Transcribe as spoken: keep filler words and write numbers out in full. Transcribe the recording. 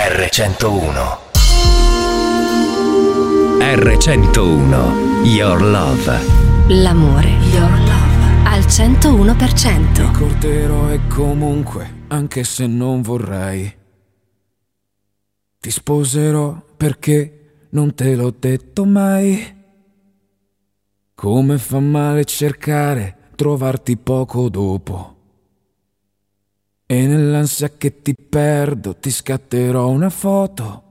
erre centouno. erre centouno, Your Love. L'amore, Your Love, al centouno per cento. Ricorderò e comunque, anche se non vorrei, ti sposerò perché non te l'ho detto mai. Come fa male cercare, trovarti poco dopo. E nell'ansia che ti perdo ti scatterò una foto